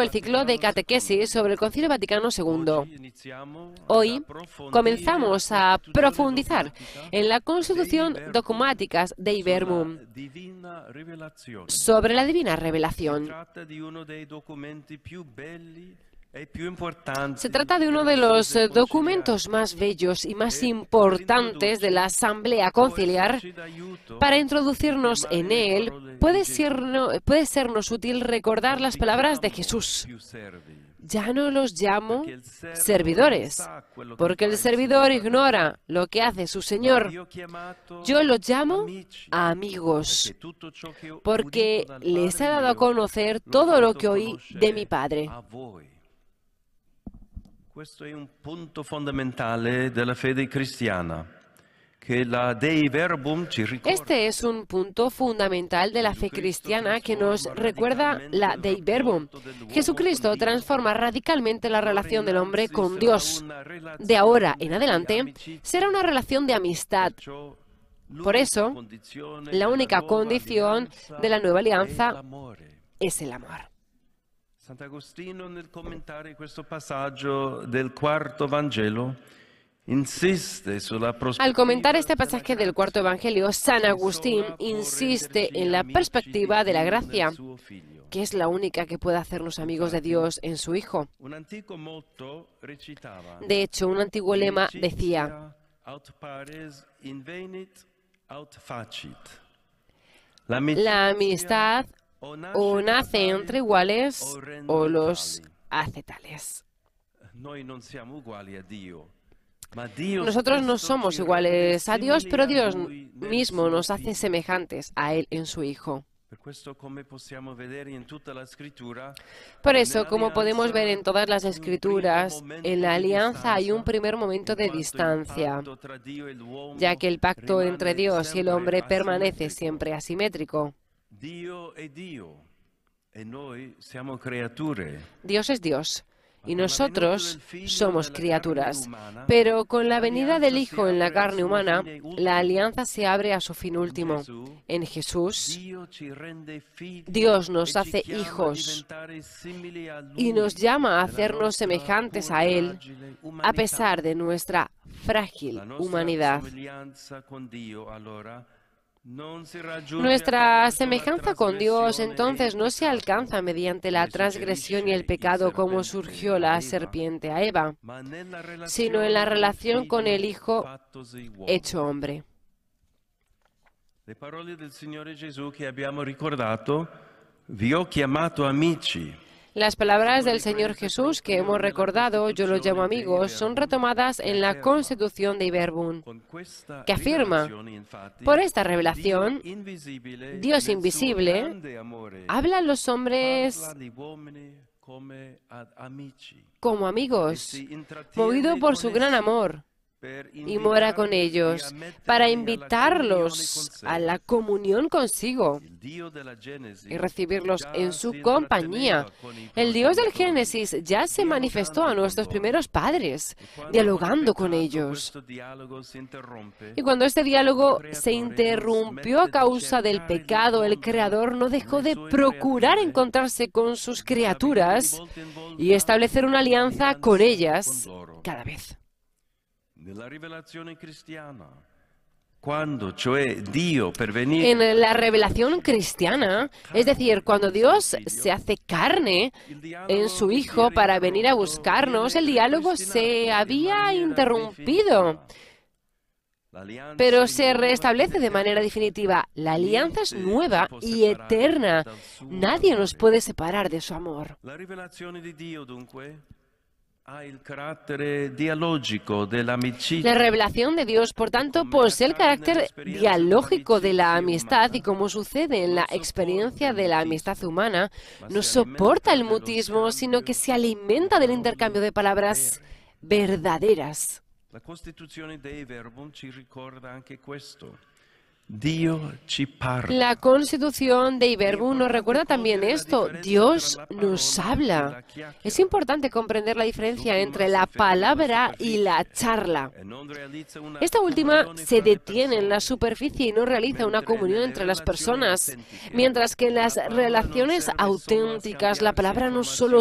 el ciclo de catequesis sobre el Concilio Vaticano II. Hoy comenzamos a profundizar en la Constitución Dogmáticas Dei Verbum, sobre la divina revelación. Se trata de uno de los documentos más bellos y más importantes de la Asamblea Conciliar. Para introducirnos en él, puede sernos útil recordar las palabras de Jesús. Ya no los llamo servidores, porque el servidor ignora lo que hace su Señor. Yo los llamo amigos, porque les he dado a conocer todo lo que oí de mi Padre. Questo è un punto fondamentale della fede cristiana, che la Dei Verbum ci ricorda. Este es un punto fundamental de la fe cristiana que nos recuerda la Dei Verbum. Jesucristo transforma radicalmente la relación del hombre con Dios. De ahora en adelante será una relación de amistad. Por eso, la única condición de la nueva alianza es el amor. Sant'Agostino, nel commentare questo passaggio del quarto Vangelo, insiste sulla prospettiva. Al comentar este pasaje del cuarto Evangelio, San Agustín insiste en la perspectiva de la gracia, que es la única que puede hacernos amigos de Dios en su Hijo. De hecho, un antiguo lema decía: la amistad o nace entre iguales o los hace tales. Nosotros no somos iguales a Dios, pero Dios mismo nos hace semejantes a Él en su Hijo. Por eso, como podemos ver en todas las Escrituras, en la alianza hay un primer momento de distancia, ya que el pacto entre Dios y el hombre permanece siempre asimétrico. Dios es Dios y nosotros somos criaturas. Pero con la venida del Hijo en la carne humana, la alianza se abre a su fin último. En Jesús, Dios nos hace hijos y nos llama a hacernos semejantes a Él, a pesar de nuestra frágil humanidad. Nuestra semejanza con Dios entonces no se alcanza mediante la transgresión y el pecado como surgió la serpiente a Eva, sino en la relación con el Hijo hecho hombre. Le parole del Signore Gesù che abbiamo ricordato: vi ho chiamato amici. Las palabras del Señor Jesús que hemos recordado, yo los llamo amigos, son retomadas en la Constitución Dei Verbum, que afirma: por esta revelación, Dios invisible habla a los hombres como amigos, movido por su gran amor, y mora con ellos para invitarlos a la comunión consigo y recibirlos en su compañía. El Dios del Génesis ya se manifestó a nuestros primeros padres, dialogando con ellos. Y cuando este diálogo se interrumpió a causa del pecado, el Creador no dejó de procurar encontrarse con sus criaturas y establecer una alianza con ellas cada vez. En la revelación cristiana, es decir, cuando Dios se hace carne en su Hijo para venir a buscarnos, el diálogo se había interrumpido, pero se restablece de manera definitiva. La alianza es nueva y eterna. Nadie nos puede separar de su amor. La revelación de Dios, por tanto, posee el carácter dialógico de la amistad y, como sucede en la experiencia de la amistad humana, no soporta el mutismo, sino que se alimenta del intercambio de palabras verdaderas. La Constituzione Dei Verbum ci ricorda anche questo. La Constitución Dei Verbum nos recuerda también esto: Dios nos habla. Es importante comprender la diferencia entre la palabra y la charla. Esta última se detiene en la superficie y no realiza una comunión entre las personas, mientras que en las relaciones auténticas la palabra no solo